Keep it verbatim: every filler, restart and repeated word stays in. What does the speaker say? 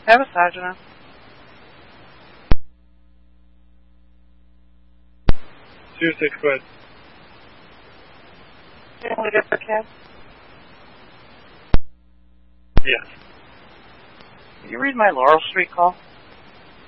Have a Sajana. Two six, go ahead. Family different cab? Yes. Can you read my Laurel Street call?